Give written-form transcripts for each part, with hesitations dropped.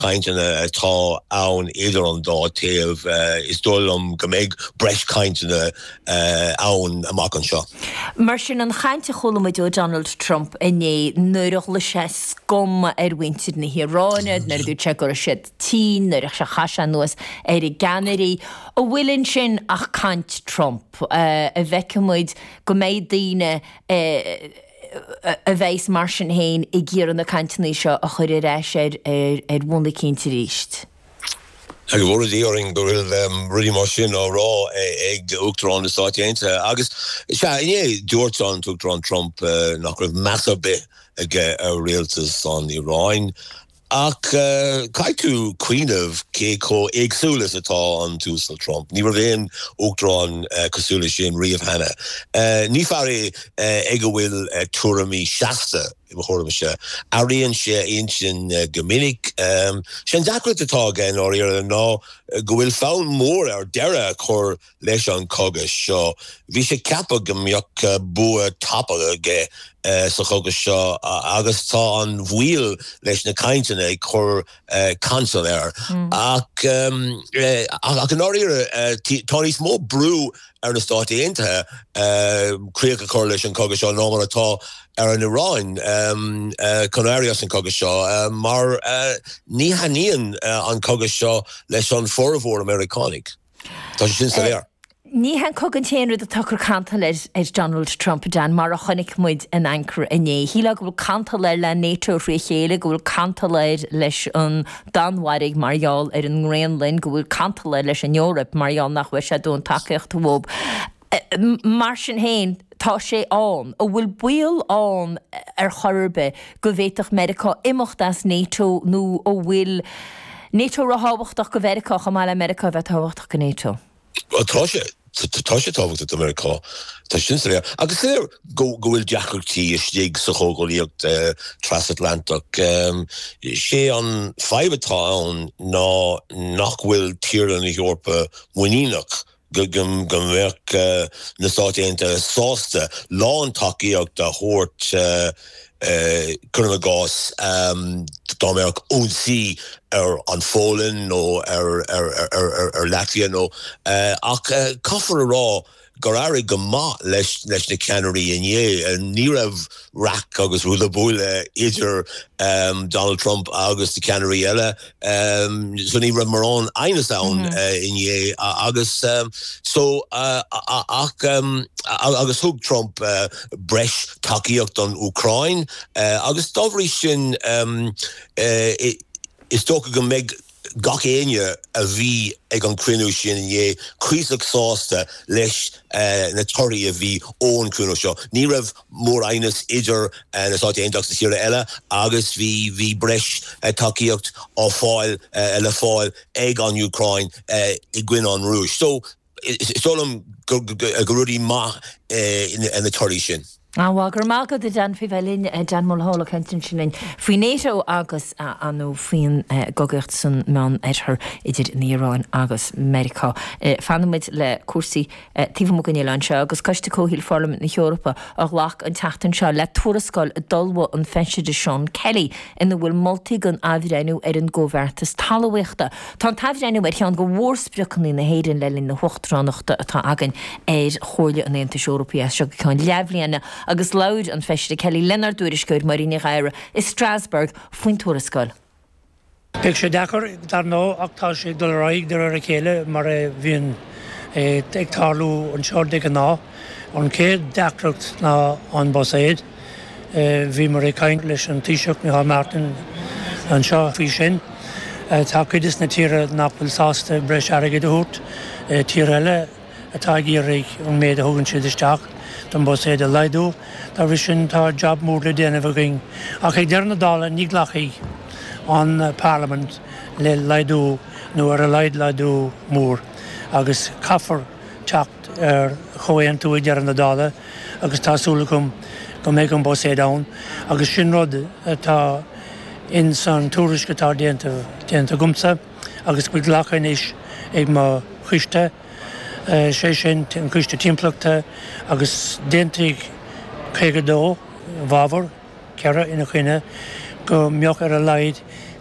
kind of tá ann idir an dá taobh is dul go méid breis kind of ann amach an seo. Mar sin an chainte cholamid o Donald Trump inné nuirech le sé scum winter na hiráine, nar dú te gur siad tí, nuirech se chaise nuas I ganéirí ó bhfuilinn sin ach cant Trump a bheicimid go méid daoine a bheits mar sin héin I ggéar an na cantaní seo a chuir éis bhna cinnte ríist. Ag bhór díoring go bhfuil rudí mar sin ó rá ag Uachtarán na Stáit agus se iné dúirtán Uachtarán Trump nach raibh measa bit ag réaltas an Iráin. Ach caiú cuiineh cé có éagsúlas atá an túsal Trump. Ní mar bhéon Uachtarán cosúla sin riamh hena. Ní fearr ag go bhfuil tuairimí seasta I bhchorm se. Aíonn sé aon sin go minic. Sin dacrat atá gan ó ar ná go bhfuil fáil mór ar deire chur leis an cogas seo. Bhí sé ceapa go mbeadh bua tapa aige sa cogas seo agus tá an bhfuil leis na cainteanna chur cancel air. Ach an áíre tá níos mó brú ar na Stáit Aontaithe críocha chur leis an cogas seo ná mar atá ar an Iráin chun áireas an cogas seo mar ní haníonn an cogas seo leis an formhór Americanig. Tá sé sin sa léir. Ní hen cogan téanú a tuchar canta leis Donald Trump dan mar a chonig muid an anchor inné. Híla go bhfuil canta leir le NATO frí chéile, go bhfuil canta leir leis an danhairigh marall ar an Greenland, go bhfuil canta leir leis an Europe marall nach bhfuil sé dún takeíocht bhób. Mar sin héin tá sé an, ó bhfuil buil an ar chorbe go bhhéiteach America imimecht as NATO nó ó bhfuil NATO rahabhachtach go bhhéireach am America bheith táhachtach go NATO. Tá sé táhacht at America tá sin sa léir. Agus léir go bhfuil deachtartí istíigh sa chógáilíocht transatlantic sé an feibatá ann ná nach bhfuil tíreann na Eorpa muíneach gom bheith na Stáit Aontaithe sásta lán takeíocht a thuirt chun gás dámbeach ónsaí ar an Fólin nó ar Latvia nó ach caithfar rá gur airigh go maith leis na ceannairí inné ní raibh rac agus rúla búile idir Donald Trump agus na ceannairí eile so ní raibh mar an aonas ann inné agus agus thug Trump breis takeíocht an Ucrain agus dábhrí sin is tócha go méid gach éine a bhí ag an cruinú sin inné críoslach sásta leis na toirí a bhí ón cruinú seo. Ní raibh mór aonas idir na Stáit Aontaithe sa tíre eile agus bhí breis takeíocht á fáil le fáil ag an Ucrain I gcuine an Rúis. So istólam go rudí maith in na toirí sin. Gur mágad a Dan fi bhelín Dan Mulhall Kentin sin faoi NATO agus anú faoin gogacht san man éithir idir in Iráin agus America. Fanimid le cuasaí tíomh mo gine lein seo agus caiiste cóhíil Parliament na Eorpa a lach an teachtain seo le tuarascáil a dulha an feise de Sean Kelly ina bhfuil moltaigh an ahreanú ar an ggóbhartas talhaíochta. Tá tahreanú ar teann go mhórspreachanní na héireann lelinn na hochtránachta atá agan ar chóirle an Aontas Eorpaí seo go ceann leabhlíanna agus loud an feiste Kelly Leonard dúiriscúir maríine gaire is Strasbourg faoin tuarascáil. Big sé dachar dar nó ach tá sé dul raig dar ar a chéile mar bhíon ag tarlú an seir dig an ná an céad deachtracht ná an bosaid bhí mar caint leis an tíiseach Micheál Martin an seo fhí sin tá cuidas na tíre nachfuil sásta breis aige do thuairt tír eile atá gíraigh an méad a thugann siad isteach don bosaid a leidú tá bhí sin tá job mór le déanamh agin ach ag dearna dála ní ghlachaí an Parliament le leidú nó ar a leidú mór agus caithfar teacht ar choéan tú ag dearna dála agus tásúla go méid an bosaid ann agus sin rud tá in san túris go tá déanta gumsa agus buid ghlachain is ag má chuiste sé sin an chuiste timpplaachta agus déantaigh chégadó bhábhar ceara ina chuine go mbeadh ar a leid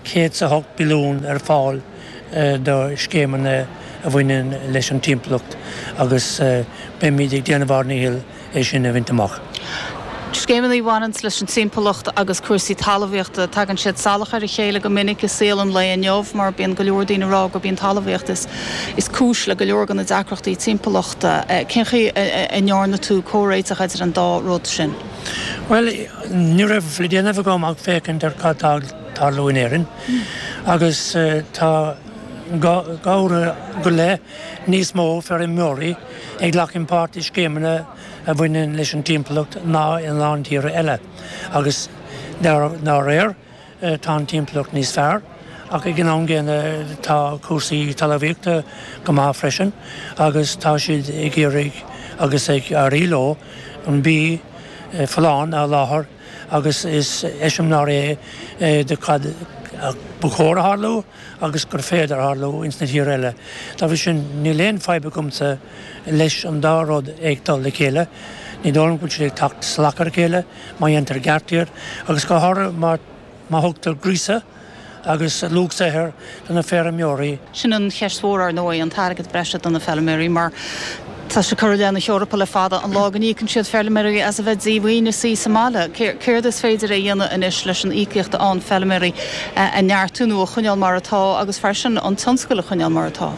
108 billiún fáil do scémanna a bhainean leis an timpplacht agus be mídig déanamhharna hil é sin a bhaintamach. Scéman í bhhaint leis an timpplacht agus cuasaí talmhaíochta tagann siad salachar a chéile go minic is saolan le neomh mar bíon go leor daoine rá go bíon talmhaíocht is cúis le go leor gan na deacrachtaí timpplachta. Cén chi nearna tú córéiteach idir an dá rud sin? Well, ní raibh flidianamh go ag fécinn ar tarlúin éireann agus tá gára go le níos mó fear an mórí ag lacinn pártaí scémanna a bhainean leis an timpplacht ná in lántíre eile. Agus ná réir tá an timpplacht níos fearr ach ag gnám géine tá cuasaí talmhaíochta go má freisin agus tá siad ag iarraigh agus ag ríló an bí fallán a láthair agus is eisiom ná ré de cad buchóra hálú agus gur féidir hálú ins na tír eile. Tá bhí sin ní léon feibecumsa leis an dáród éagdal le chéile, ní dólam go sé tacht slachar chéile, má dhéantar gartíir, agus go háir má thugtar grísa agus lúg sathir donna fér meorí. Sin an cheismhór ar nóí an targad breise donna felméí mar tá sé chur leanna Eorpa le fada an lágan ícann siad felméí as a bheith díomhaoine sí Somália. Céir is féidir a dhéanana inis leis an ícíochta an felméí a neartúnú a chuneal mar atá agus freisin an tionscail a chuneal mar atá.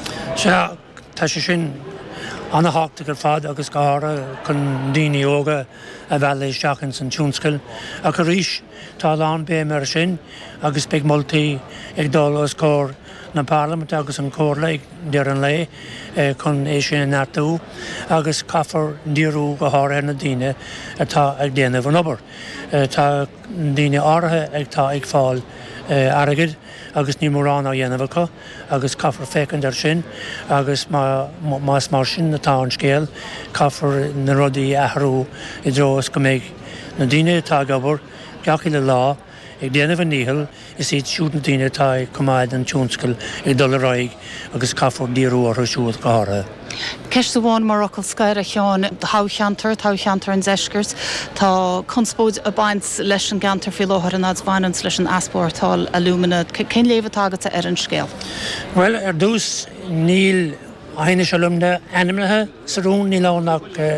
Tá sé sin anna háachta gur fad agus gára chun daoine óga a bheith isteachchan san tionscail a go ríis tá lán bé mar sin agus beag moltaí ag dul os cór na Parliament agus an cóirla ag dear an lei chun é sin nartú agus caafar díorú go háir na daine atá ag déanamh an obair. Tá daine áirithe ag tá ag fáil airgid agus ní mórrán á dhéanamhacha agus caafar fécinn ar sin agus más mar sin na tá an scéal caafar na rudaí athrú I dros go méid na daine tá gobar ceachaí le lá ag déanamh an níhil is iad siúd na daine tá cumáid an tionscail ag dul raig agus caafar díorú ar siúd go háirithe. Ceist bháin marachil scair a cheán thcheantar an zeisgurt tá conspóid a baint leis an gantar fi láthar an adhhainans leis an aspóirtáil a lumana cén léomh ar an scéal? Well, dús níl aine se lumna animathe sa rún ní lánach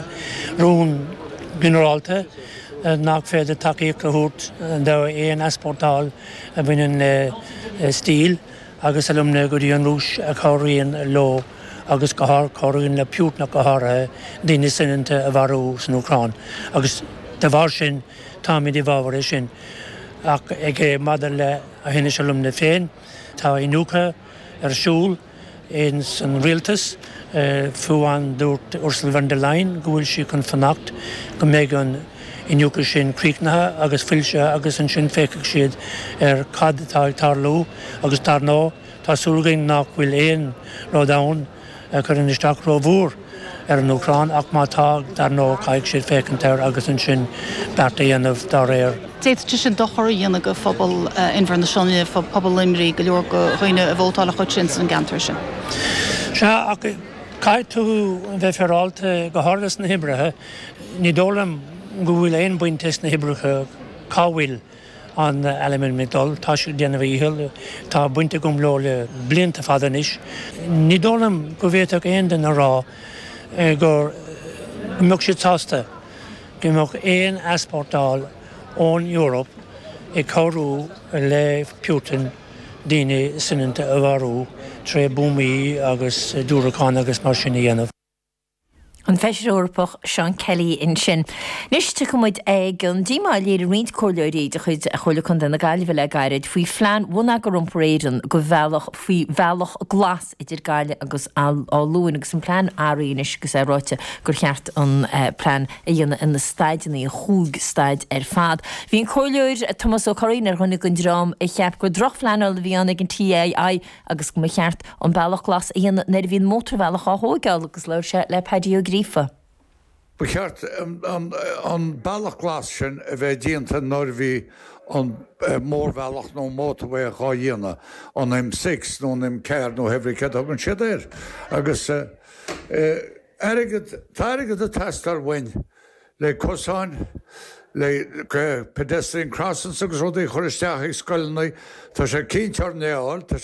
rún generálta nach féidir takeíoch a thuút dá éon aspóirtáil a bhainean stíl agus a lumna go dtí an rúis a choiríonn lo agus go háir choiríonn le piútnach go háirithe daoine sinnanta a bharú san Ucrán. Agus de bhar sin táimid I bhábhar sin ach ag madar le a hinne se lumna féin tá inúcha ar siúl in san rialtas fuain dúirt Ursula von der Leyen go bhfuil si chun fannacht go méid an inúcha sin críochnathe agus filse agus an sin féiceach siad ar cad tá ag tarlú agus tar ná tásúlgainn nach bhfuil éon rádáin chur in isteach rómhúr ar an Ucrán ach má tá dar nó caiig siad fécinteir agus an sin bearta dhéanamh dá réir. Déit sin dochar dhéanana go phobal invernaisiúne phobal limrí go leor go chuoine a bhótála chuid sin an gantar sin. Se ach caiid tú bheith fearáilte go hádas na hibrithe, ní dólam go bhfuil éon buintes na hibrithe cáhfuil an element medal tá sé déanamh íhil tá buinte gom leo le blianta fadanis. Ní dólam go bhhéach éon den rá gur gombeadh siad tásta gombeadh éon aspóirtáil ón Eorop ag comhrú le Putin daoine sinnanta a bharú tre bumaí agus dúrachán agus mar sin dhéanamh. An feisir Eorpach Sean Kelly in sin. Nis tu cumid ag an díma léir riint cóileirí de chuid a chola chun na gailh le gairid faoi phlean bhna go rumparéidan go bhealach faoi bhealach glas idir gaile agus á luúin agus an plán áínis gus ráite gur cheart an plán a dhéanana in na staidenaí a chúg staid ar fad. Bhín cóileir Thomas O'Corrine ar chunig an drám I cheap go droch phleanal bhí annig an TAI agus go cheart an bhealach glas a dhéanana nar bhín mótarhealach á hógáil agus leir se le Paddy O'Grady. Becheart an bailach glas sin a bheith díanta nóir bhí an mórhealach nó mótahé á dhéana an M6 nó M4 nó hebhricad an siad éir. Agus táirigad a testar bhain le cosáin le pedestrian crossings agus rudaí choristeach ag scoilnaí tá sé cíntear neáil